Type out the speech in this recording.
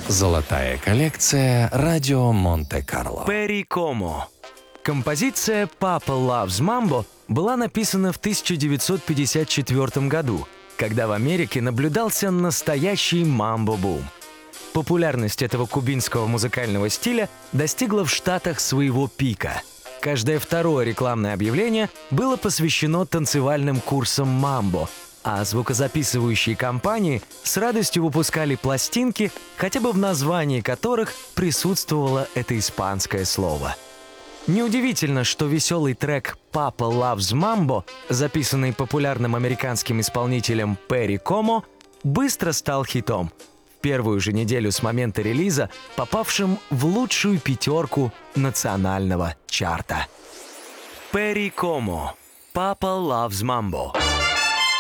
Золотая коллекция «Радио Монте-Карло». Перри Комо. Композиция «Papa Loves Mambo» была написана в 1954 году, когда в Америке наблюдался настоящий мамбо-бум. Популярность этого кубинского музыкального стиля достигла в Штатах своего пика. Каждое второе рекламное объявление было посвящено танцевальным курсам мамбо, а звукозаписывающие компании с радостью выпускали пластинки, хотя бы в названии которых присутствовало это испанское слово. Неудивительно, что веселый трек «Papa Loves Mambo», записанный популярным американским исполнителем Перри Комо, быстро стал хитом, в первую же неделю с момента релиза попавшим в лучшую пятерку национального чарта. Перри Комо. «Papa Loves Mambo».